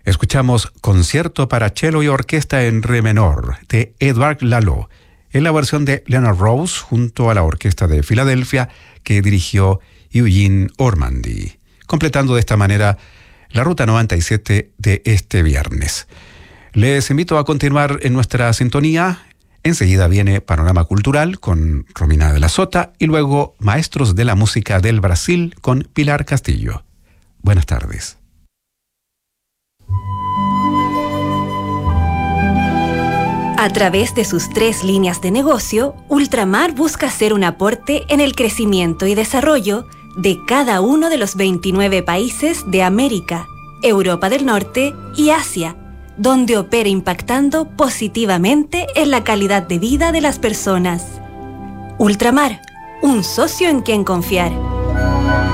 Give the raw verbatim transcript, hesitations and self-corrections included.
Escuchamos Concierto para cello y orquesta en re menor de Edouard Lalo, en la versión de Leonard Rose junto a la Orquesta de Filadelfia que dirigió Eugene Ormandy, completando de esta manera la Ruta noventa y siete de este viernes. Les invito a continuar en nuestra sintonía. Enseguida viene Panorama Cultural con Romina de la Sota y luego Maestros de la Música del Brasil con Pilar Castillo. Buenas tardes. A través de sus tres líneas de negocio, Ultramar busca hacer un aporte en el crecimiento y desarrollo de cada uno de los veintinueve países de América, Europa del Norte y Asia, donde opera impactando positivamente en la calidad de vida de las personas. Ultramar, un socio en quien confiar.